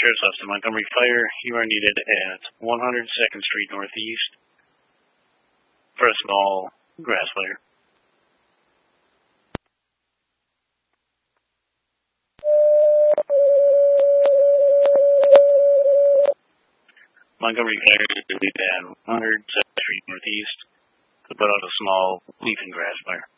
Sheriff's Office in Montgomery Fire. You are needed at 102nd Street Northeast for a small grass fire. Montgomery Fire is needed at 102nd Street Northeast to put out a small leaf and grass fire.